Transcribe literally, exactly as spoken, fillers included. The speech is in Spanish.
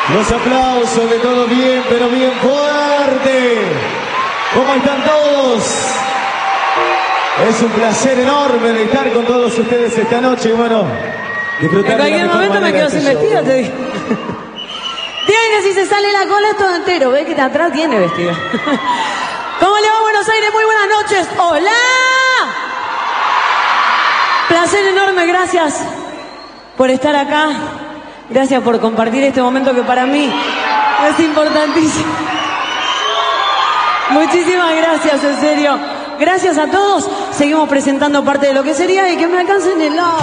Los aplausos de todo bien, pero bien fuerte. ¿Cómo están todos? Es un placer enorme de estar con todos ustedes esta noche y bueno, disfrutar. En cualquier momento me quedo sin vestido, te digo. Tiene, si se sale la cola es todo entero, ves que atrás tiene vestido. ¿Cómo le va Buenos Aires? Muy buenas noches. ¡Hola! Placer enorme, gracias por estar acá. Gracias por compartir este momento que para mí es importantísimo. Muchísimas gracias, en serio. Gracias a todos. Seguimos presentando parte de lo que sería y que me alcancen el lado.